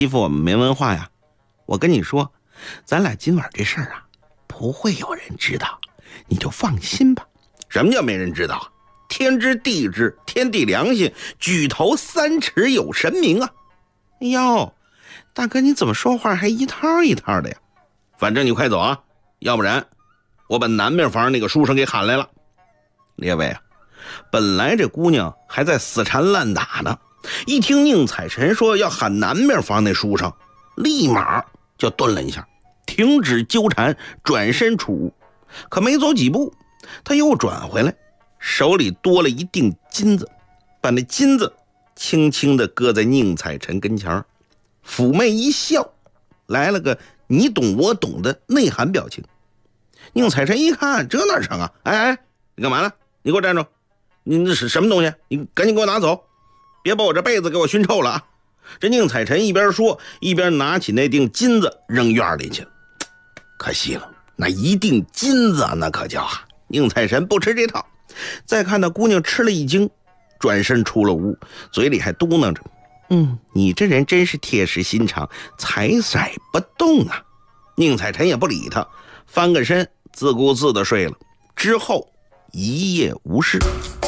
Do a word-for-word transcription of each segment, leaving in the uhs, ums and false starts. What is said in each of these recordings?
欺负我们没文化呀。我跟你说，咱俩今晚这事儿啊，不会有人知道，你就放心吧。什么叫没人知道啊？天知地知，天地良心，举头三尺有神明啊。哎呦，大哥你怎么说话还一套一套的呀？反正你快走啊，要不然我把南面房那个书生给喊来了。列位啊，本来这姑娘还在死缠烂打呢，一听宁采臣说要喊南面房那书生，立马就顿了一下，停止纠缠，转身出屋。可没走几步，他又转回来，手里多了一锭金子，把那金子轻轻地搁在宁采臣跟前，妩媚一笑，来了个你懂我懂的内涵表情。宁采臣一看，这哪成啊？哎哎，你干嘛呢？你给我站住！你那是什么东西？你赶紧给我拿走，别把我这被子给我熏臭了啊！这宁采臣一边说，一边拿起那锭金子扔院里去了。可惜了，那一锭金子那可叫啊！宁采臣不吃这套，再看到姑娘吃了一惊，转身出了屋，嘴里还嘟囔着：“嗯，你这人真是铁石心肠，踩甩不动啊！”宁采臣也不理他，翻个身，自顾自的睡了。之后一夜无事。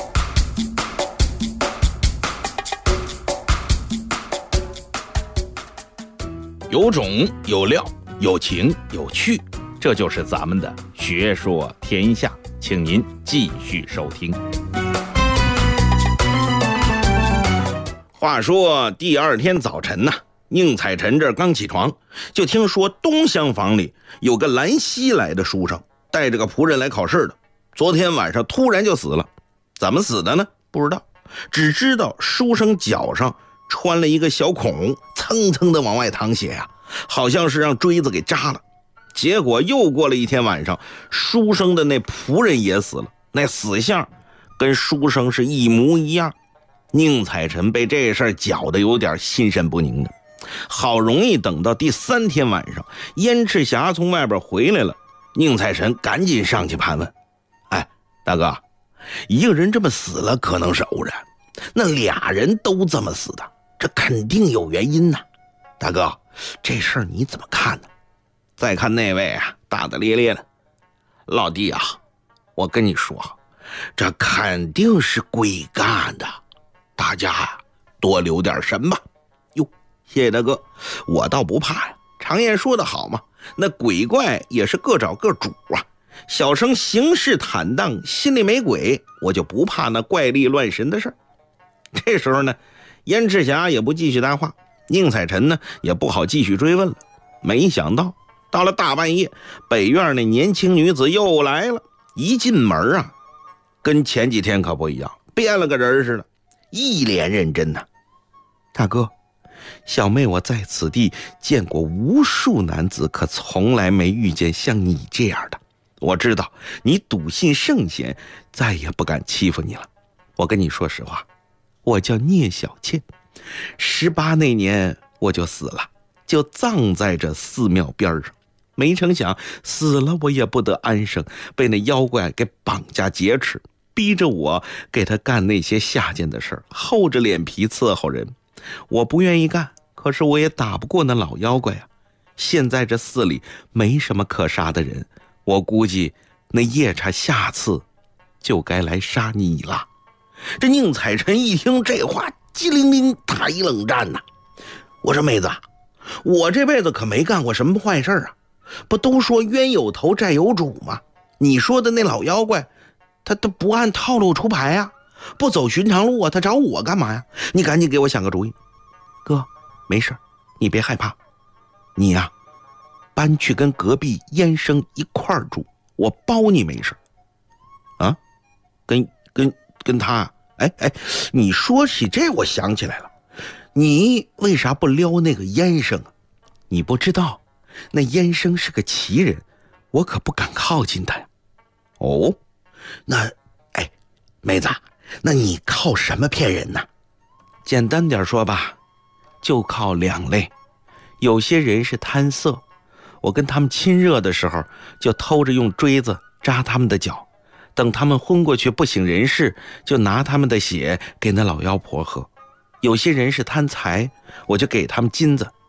有种有料，有情有趣，这就是咱们的学说天下，请您继续收听。 话说第二天早晨呢、啊，宁采臣这刚起床，就听说东厢房里有个兰溪来的书生，带着个仆人来考试的。昨天晚上突然就死了，怎么死的呢？不知道，只知道书生脚上穿了一个小孔，蹭蹭的往外淌血啊，好像是让锥子给扎了。结果又过了一天晚上，书生的那仆人也死了，那死相跟书生是一模一样。宁采臣被这事儿搅得有点心神不宁的。好容易等到第三天晚上，燕赤霞从外边回来了，宁采臣赶紧上去盘问：“哎，大哥，一个人这么死了可能是偶然，那俩人都这么死的，这肯定有原因呐、啊。大哥，这事儿你怎么看呢？”再看那位啊，大大咧咧的：“老弟啊，我跟你说，这肯定是鬼干的，大家多留点神吧。”哟，谢谢大哥，我倒不怕呀。常言说得好嘛，那鬼怪也是各找各主啊。小生行事坦荡，心里没鬼，我就不怕那怪力乱神的事儿。这时候呢，燕赤霞也不继续搭话，宁采臣呢也不好继续追问了。没想到到了大半夜，北院那年轻女子又来了。一进门啊，跟前几天可不一样，变了个人似的，一脸认真呐、啊。大哥，小妹我在此地见过无数男子，可从来没遇见像你这样的。我知道你笃信圣贤，再也不敢欺负你了。我跟你说实话，我叫聂小倩，十八那年我就死了，就葬在这寺庙边上。没成想死了我也不得安生，被那妖怪给绑架劫持，逼着我给他干那些下贱的事儿，厚着脸皮伺候人。我不愿意干，可是我也打不过那老妖怪啊。现在这寺里没什么可杀的人，我估计那夜叉下次就该来杀你了。这宁采臣一听这话，机灵灵打一冷战呐、啊。我说妹子，我这辈子可没干过什么坏事啊，不都说冤有头债有主吗？你说的那老妖怪，他他不按套路出牌啊，不走寻常路啊，他找我干嘛呀？你赶紧给我想个主意。哥，没事，你别害怕，你呀、啊，搬去跟隔壁燕生一块儿住，我包你没事。啊，跟跟跟他，哎哎，你说起这我想起来了，你为啥不撩那个燕生啊？你不知道那燕生是个奇人，我可不敢靠近他呀。哦，那哎，妹子，那你靠什么骗人呢？简单点说吧，就靠两类。有些人是贪色，我跟他们亲热的时候，就偷着用锥子扎他们的脚，等他们昏过去不省人事，就拿他们的血给那老妖婆喝。有些人是贪财，我就给他们金子，